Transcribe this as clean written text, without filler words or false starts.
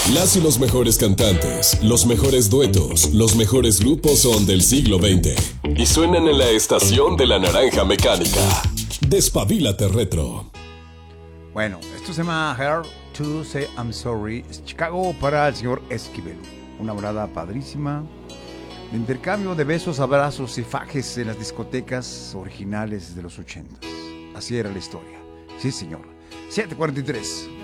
Las y los mejores cantantes, los mejores duetos, los mejores grupos son del siglo XX. Y suenan en la estación de la Naranja Mecánica. Despabilate retro. Bueno, esto se llama Hard to Say I'm Sorry. Es Chicago para el señor Esquivel. Una balada padrísima de intercambio de besos, abrazos y fajes en las discotecas originales de los 80. Así era la historia. Sí, señor. 7:43.